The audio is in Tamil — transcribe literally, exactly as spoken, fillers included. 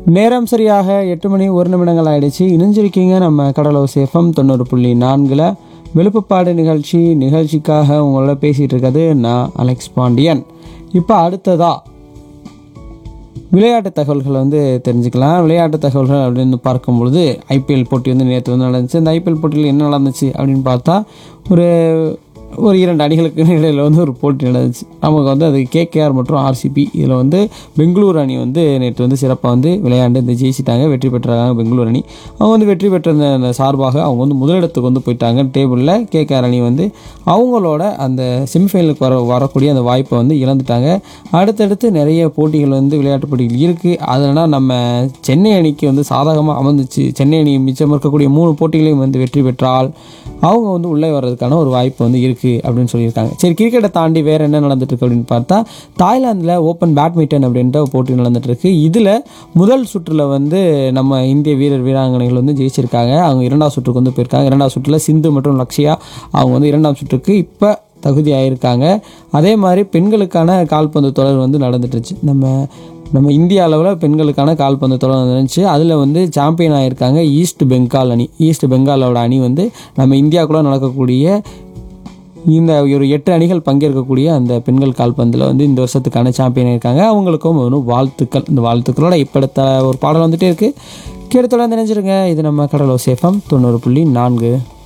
நேரம் சரியாக எட்டு மணி ஒரு நிமிடங்கள் ஆயிடுச்சு. இணைஞ்சிருக்கீங்க நம்ம கடலோசை எஃப்எம் தொண்ணூறு புள்ளி நான்கில் விழுப்புப்பாடு நிகழ்ச்சி. நிகழ்ச்சிக்காக உங்களோட பேசிகிட்டு இருக்கிறது நான் அலெக்ஸ் பாண்டியன். இப்போ அடுத்ததா விளையாட்டு தகவல்களை வந்து தெரிஞ்சுக்கலாம். விளையாட்டு தகவல்கள் அப்படின்னு பார்க்கும்பொழுது ஐபிஎல் போட்டி வந்து நேற்று வந்து நடந்துச்சு. இந்த ஐபிஎல் போட்டியில் என்ன நடந்துச்சு அப்படின்னு பார்த்தா ஒரு ஒரு இரண்டு அணிகளுக்கு இடையில் வந்து ஒரு போட்டி நடந்துச்சு. நமக்கு வந்து அது கேகேஆர் மற்றும் ஆர்சிபி. இதில் வந்து பெங்களூர் அணி வந்து நேற்று வந்து சிறப்பாக வந்து விளையாண்டு இந்த ஜெயிச்சிட்டாங்க, வெற்றி பெற்றாங்க பெங்களூர் அணி. அவங்க வந்து வெற்றி பெற்ற அந்த சார்பாக அவங்க வந்து முதலிடத்துக்கு வந்து போயிட்டாங்க டேபிளில். கேகேஆர் அணி வந்து அவங்களோட அந்த செமிஃபைனலுக்கு வர வரக்கூடிய அந்த வாய்ப்பை வந்து இழந்துட்டாங்க. அடுத்தடுத்து நிறைய போட்டிகள் வந்து விளையாட்டு போட்டிகள் இருக்குது. அதனால் நம்ம சென்னை அணிக்கு வந்து சாதகமாக அமர்ந்துச்சு. சென்னை அணி மிச்சம் இருக்கக்கூடிய மூணு போட்டிகளையும் வந்து வெற்றி பெற்றால் அவங்க வந்து உள்ளே வர்றதுக்கான ஒரு வாய்ப்பு வந்து இருக்குது அப்படின்னு சொல்லியிருக்காங்க. சரி, கிரிக்கெட்டை தாண்டி வேறு என்ன நடந்துட்டுருக்கு அப்படின்னு பார்த்தா தாய்லாந்தில் ஓப்பன் பேட்மிண்டன் அப்படின்ற போட்டி நடந்துட்டுருக்கு. இதில் முதல் சுற்றில் வந்து நம்ம இந்திய வீரர் வீராங்கனைகள் வந்து ஜெயிச்சிருக்காங்க. அவங்க இரண்டாவது சுற்றுக்கு வந்து போயிருக்காங்க. இரண்டாவது சுற்றில் சிந்து மற்றும் லக்ஷயா அவங்க வந்து இரண்டாம் சுற்றுக்கு இப்போ தகுதி ஆகியிருக்காங்க. அதே மாதிரி பெண்களுக்கான கால்பந்து தொடர் வந்து நடந்துட்டுருச்சு. நம்ம நம்ம இந்திய அளவில் பெண்களுக்கான கால்பந்து தொடர் நடந்துச்சு. அதில் வந்து சாம்பியன் ஆகியிருக்காங்க ஈஸ்ட் பெங்கால் அணி. ஈஸ்ட் பெங்காலோட அணி வந்து நம்ம இந்தியாவுக்குள்ளே நடக்கக்கூடிய இந்த ஒரு எட்டு அணிகள் பங்கேற்கக்கூடிய அந்த பெண்கள் கால்பந்தில் வந்து இந்த வருஷத்துக்கான சாம்பியன் ஆகியிருக்காங்க. அவங்களுக்கும் ஒன்றும் வாழ்த்துக்கள். இந்த வாழ்த்துக்களோட இப்போத்த ஒரு பாடல் வந்துகிட்டே இருக்குது. கேட்டு தொடர்ந்து நினைச்சிருங்க. இது நம்ம கடலோசை எஃப்எம் தொண்ணூறு புள்ளி நான்கு.